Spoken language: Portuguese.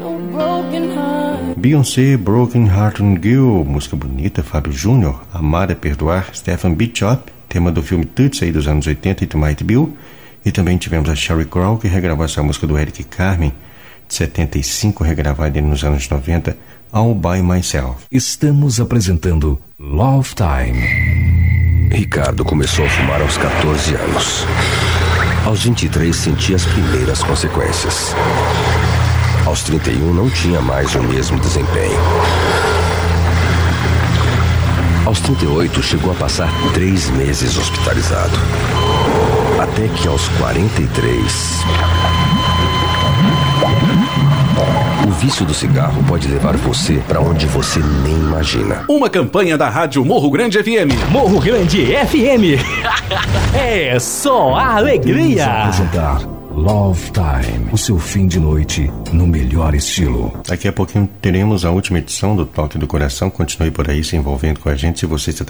Beyoncé, Broken Heart and Girl, música bonita, Fábio Júnior. Amar é Perdoar, Stephen Bishop, tema do filme Tuts aí dos anos 80, It Might Bill. E também tivemos a Sheryl Crow, que regravou essa música do Eric Carmen, de 75, regravada nos anos 90, All By Myself. Estamos apresentando Love Time. Ricardo começou a fumar aos 14 anos. Aos 23 sentia as primeiras consequências. Aos 31 não tinha mais o mesmo desempenho. Aos 38 chegou a passar 3 meses hospitalizado. Até que aos 43... O vício do cigarro pode levar você para onde você nem imagina. Uma campanha da rádio Morro Grande FM. Morro Grande FM. É só a alegria. Vamos apresentar Love Time, o seu fim de noite no melhor estilo. Daqui a pouquinho teremos a última edição do Toque do Coração. Continue por aí se envolvendo com a gente. Se você está